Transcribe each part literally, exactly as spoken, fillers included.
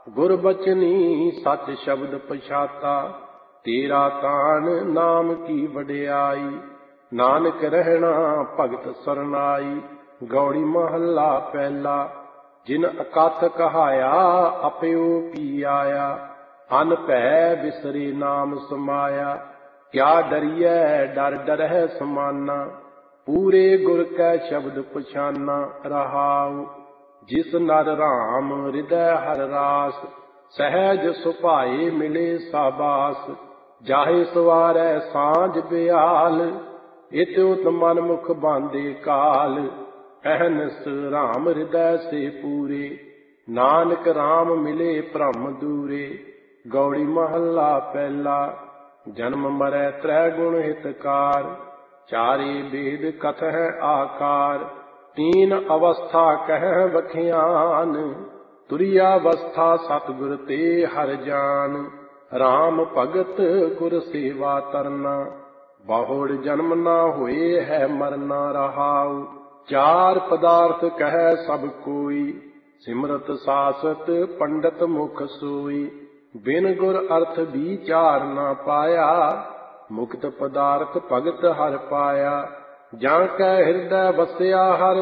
ਗੁਰ ਬਚਨੀ ਸਚ ਸ਼ਬਦ ਪਛਾਤਾ, ਤੇਰਾ ਤਾਣ ਨਾਮ ਕੀ ਵਡਿਆਈ। ਨਾਨਕ ਰਹਿਣਾ ਭਗਤ ਸਰਨਾਈ, ਗੌੜੀ ਮਹੱਲਾ ਪਹਿਲਾ। ਜਿਨ ਅਕਥ ਕਹਾਇਆ ਆਪਿਓ ਪੀ ਆਇਆ, ਅਨ ਭੈ ਵਿਸਰੇ ਨਾਮ ਸਮਾਇਆ। ਕਿਆ ਡਰੀਐ ਡਰ ਡਰਹਿ ਸਮਾਨਾ, ਪੂਰੇ ਗੁਰ ਕੈ ਸ਼ਬਦ ਪਛਾਨਾ। ਰਹਾਉ ਜਿਸ ਨਰ ਰਾਮ ਹਿਰਦੈ ਹਰ ਰਾਸ, ਸਹਿਜ ਸੁਭਾਏ ਮਿਲੇ ਸਾਬਾਸ। ਜਾਹੇ ਸਵਾਰੈ ਸਾਂਝ ਬਿਆਲ, ਇਤ ਉਤ ਮਨ ਮੁਖ ਬਾਂਧੇ ਕਾਲ। ਅਹਨਿਸ ਰਾਮ ਹਿਰਦੈ ਸੇ ਪੂਰੇ, ਨਾਨਕ ਰਾਮ ਮਿਲੇ ਭ੍ਰਮ ਦੂਰੇ। ਗੌੜੀ ਮਹੱਲਾ ਪਹਿਲਾ। ਜਨਮ ਮਰੈ ਤ੍ਰੈ ਗੁਣ ਹਿਤਕਾਰ, ਚਾਰੇ ਬੇਦ ਕਥਹਿ ਆਕਾਰ। ਤੀਨ ਅਵਸਥਾ ਕਹਿ ਵਖਿਆਨ, ਤੁਰੀਆ ਅਵਸਥਾ ਸਤਿਗੁਰ ਤੇ ਹਰਿ ਜਾਨ। ਰਾਮ ਭਗਤ ਗੁਰ ਸੇਵਾ ਤਰਨਾ, ਬਹੁੜ ਜਨਮ ਨਾ ਹੋਏ ਹੈ ਮਰਨਾ। ਰਹਾਉ ਚਾਰ ਪਦਾਰਥ ਕਹਿ ਸਭ ਕੋਈ, ਸਿਮਰਤ ਸਾਸਤ ਪੰਡਤ ਮੁਖ ਸੋਈ। ਬਿਨ ਗੁਰ ਅਰਥ ਵਿਚਾਰ ਨਾ ਪਾਇਆ, ਮੁਕਤ ਪਦਾਰਥ ਭਗਤ ਹਰਿ ਪਾਇਆ। ਜਾਂ ਕੈ ਹਿਰਦੈ ਵਸਿਆ ਹਰਿ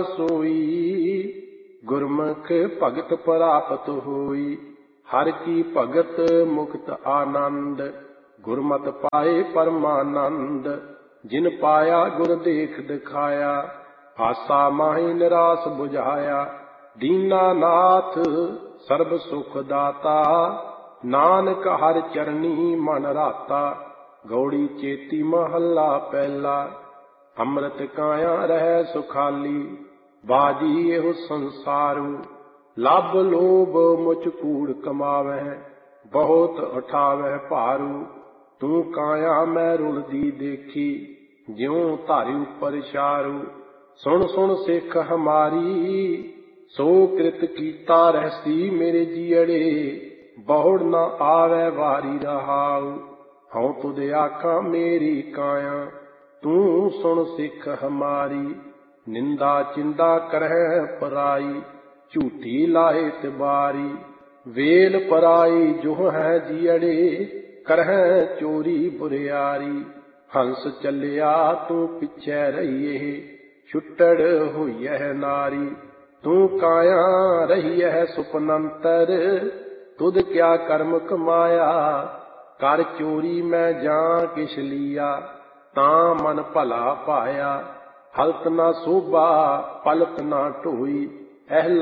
ਸੋਈ, ਗੁਰਮੁਖ ਭਗਤ ਪ੍ਰਾਪਤ ਹੋਈ। ਹਰਿ ਕੀ ਭਗਤ ਮੁਕਤ ਆਨੰਦ, ਗੁਰਮਤਿ ਪਾਏ ਪਰਮਾਨੰਦ। ਜਿਨ ਪਾਇਆ ਗੁਰ ਦੇਖ ਦਿਖਾਇਆ, ਆਸਾ ਮਾਹੀ ਨਿਰਾਸ ਬੁਝਾਇਆ। ਦੀਨਾ ਨਾਥ ਸਰਬ ਸੁਖ ਦਾਤਾ, ਨਾਨਕ ਹਰਿ ਚਰਨੀ ਮਨ ਰਾਤਾ। ਗੌੜੀ ਚੇਤੀ ਮਹੱਲਾ ਪਹਿਲਾ। ਅੰਮ੍ਰਿਤ ਕਾਇਆ ਰਹਿ ਸੁਖਾਲੀ, ਬਾਜੀ ਇਹੋ ਸੰਸਾਰੂ। ਲੱਭ ਲੋਭ ਮੁਚ ਕੂੜ ਕਮਾਵਹਿ, ਬਹੁਤ ਉਠਾਵਹਿ ਭਾਰੂ। ਤੂੰ ਕਾਇਆ ਮੈਂ ਰੁਲਦੀ ਦੇਖੀ, ਜਿਉ ਧਾਰੀ ਉਪਰ ਛਾਰੂ। ਸੁਣ ਸੁਣ ਸਿੱਖ ਹਮਾਰੀ, ਸੋ ਕ੍ਰਿਤ ਕੀਤਾ ਰਹਿਸੀ ਮੇਰੇ ਜੀਅੜੇ। ਬਹੁੜ ਨਾ ਆਵੈ ਵਾਰੀ। ਰਹਾਉ ਹਉ ਤੁਧ ਆਖਾਂ ਮੇਰੀ ਕਾਇਆ, ਤੂੰ ਸੁਣ ਸਿੱਖ ਹਮਾਰੀ। ਨਿੰਦਾ ਚਿੰਦਾ ਕਰਹਿ ਪਰਾਈ, ਝੂਠੀ ਲਾਹੇ ਤਿਬਾਰੀ। ਵੇਲ ਪਰਾਈ ਜੋ ਹੈ ਜੀਅੜੇ, ਕਰਹਿ ਚੋਰੀ ਬੁਰਿਆਰੀ। ਹੰਸ ਚੱਲਿਆ ਤੂੰ ਪਿੱਛੇ ਰਹੀਏ, ਛੁੱਟੜ ਹੋਈਐ ਨਾਰੀ। ਤੂੰ ਕਾਇਆ ਰਹੀਐ ਸੁਪਨੰਤਰ, ਤੁਧ ਕਿਆ ਕਰਮ ਕਮਾਇਆ। ਕਰ ਚੋਰੀ ਮੈਂ ਜਾਂ ਕਿਛ ਲੀਆ, ਤਾਂ ਮਨ ਭਲਾ ਪਾਇਆ। ਹਲਤ ਨਾ ਸੋਭਾ ਪਲਤ ਨਾ ਢੋਈ, ਅਹਿ